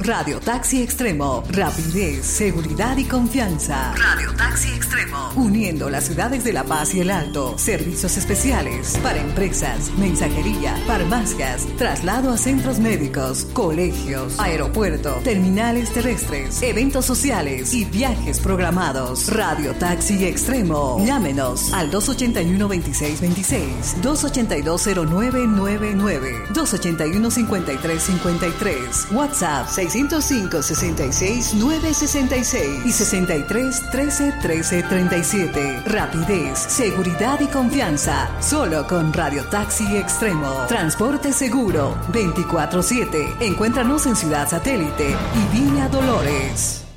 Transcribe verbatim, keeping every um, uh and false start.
Radio Taxi Extremo. Rapidez, seguridad y confianza. Radio Taxi Extremo. Uniendo las ciudades de La Paz y El Alto. Servicios especiales para empresas, mensajería, farmacias, traslado a centros médicos, colegios, aeropuerto, terminales terrestres, eventos sociales y viajes programados. Radio Taxi Extremo. Llámenos al dos ochenta y uno, veintiséis veintiséis, dos ochenta y dos, cero nueve noventa y nueve, dos ochenta y uno, cincuenta y tres cincuenta y tres, WhatsApp seiscientos cinco, sesenta y seis, nueve sesenta y seis y sesenta y tres, trece, trece, treinta y siete. Rapidez, seguridad y confianza, solo con Radio Taxi Extremo. Transporte seguro, veinticuatro siete. Encuéntranos en Ciudad Satélite y Villa Dolores.